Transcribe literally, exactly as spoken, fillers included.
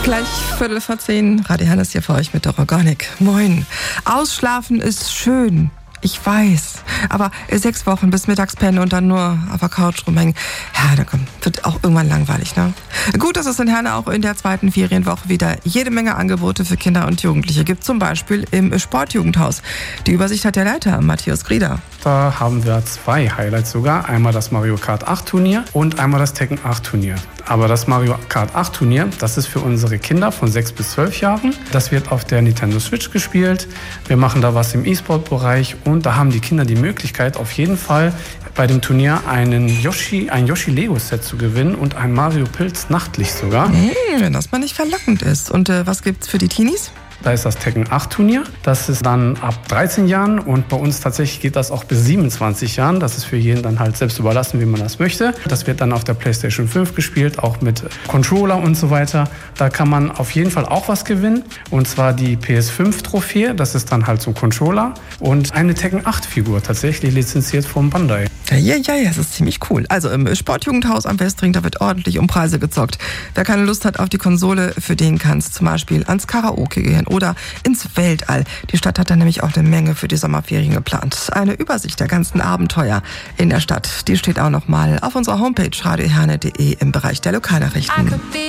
Gleich Viertel vor zehn. Radio Herne ist hier für euch mit der Organic. Moin. Ausschlafen ist schön. Ich weiß. Aber sechs Wochen bis Mittagspennen und dann nur auf der Couch rumhängen, ja, da kommt, wird auch irgendwann langweilig, ne? Gut, dass es in Herne auch in der zweiten Ferienwoche wieder jede Menge Angebote für Kinder und Jugendliche gibt. Zum Beispiel im Sportjugendhaus. Die Übersicht hat der Leiter, Matthias Grieder. Da haben wir zwei Highlights sogar. Einmal das Mario Kart acht Turnier und einmal das Tekken acht Turnier. Aber das Mario Kart acht Turnier, das ist für unsere Kinder von sechs bis zwölf Jahren. Das wird auf der Nintendo Switch gespielt. Wir machen da was im E-Sport-Bereich und da haben die Kinder die Möglichkeit, auf jeden Fall bei dem Turnier einen Yoshi, ein Yoshi-Lego-Set zu gewinnen und ein Mario Pilz Nachtlicht sogar. Hm, wenn das mal nicht verlockend ist. Und äh, was gibt's für die Teenies? Da ist das Tekken acht Turnier. Das ist dann ab dreizehn Jahren und bei uns tatsächlich geht das auch bis siebenundzwanzig Jahren. Das ist für jeden dann halt selbst überlassen, wie man das möchte. Das wird dann auf der PlayStation fünf gespielt, auch mit Controller und so weiter. Da kann man auf jeden Fall auch was gewinnen. Und zwar die P S fünf Trophäe. Das ist dann halt so ein Controller. Und eine Tekken acht Figur, tatsächlich lizenziert vom Bandai. Ja, ja, ja, das ist ziemlich cool. Also im Sportjugendhaus am Westring, da wird ordentlich um Preise gezockt. Wer keine Lust hat auf die Konsole, für den kann es zum Beispiel ans Karaoke gehen oder ins Weltall. Die Stadt hat da nämlich auch eine Menge für die Sommerferien geplant. Eine Übersicht der ganzen Abenteuer in der Stadt, die steht auch noch mal auf unserer Homepage radio herne punkt de im Bereich der Lokalnachrichten.